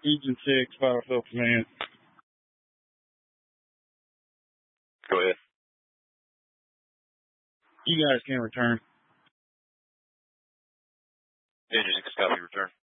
Agent 6, Battlefield Command. Go ahead. You guys can return. Agent 6, copy, return.